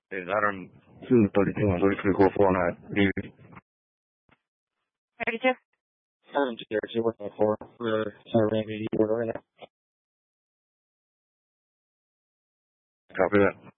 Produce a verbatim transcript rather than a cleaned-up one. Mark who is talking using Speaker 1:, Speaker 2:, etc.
Speaker 1: Is Adam two thirty-two and thirty-three four four nine.
Speaker 2: thirty-two?
Speaker 1: Adam Jersey, working for the Randy order right now. Copy that.